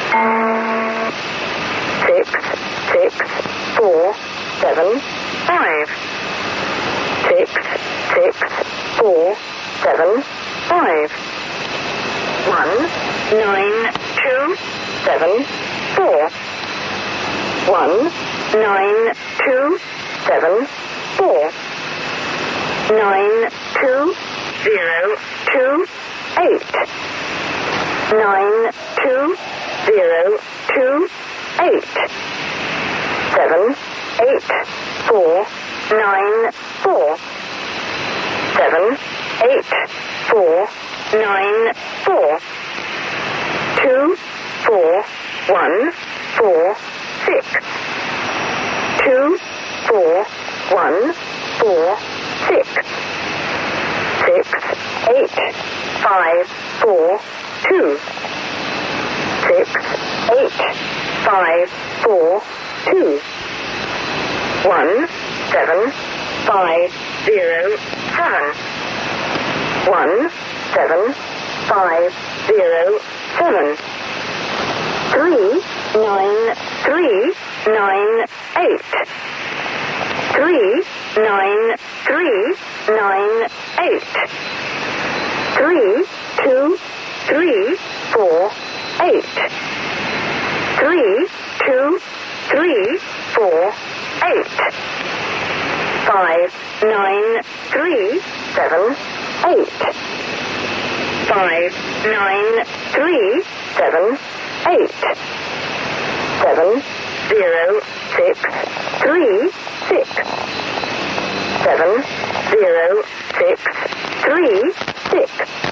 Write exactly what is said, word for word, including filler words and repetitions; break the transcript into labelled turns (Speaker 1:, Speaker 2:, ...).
Speaker 1: Six, six, four, seven, five. Six, six, four, seven, five. One, nine, two, seven, four. One, nine, two, seven, four. Nine, two, zero, two, eight. Nine, two, zero, two, eight. Seven, eight, four, nine, four. Seven, eight, four, nine, four. Two, four, one, four, six. Two, four, one, four, six. Six, eight, five, four, two. Six, eight, five, four, two. One, seven, five, zero, seven. One, seven, five, zero, seven. Three, nine, three, nine, eight. Three, nine, three, nine, eight. Three, two, three, four, eight. Three, two, three, four, eight. Five, nine, three, seven, eight. Five, nine, three, seven, eight. Seven, zero, six, three, six. Seven, zero, six, three, six.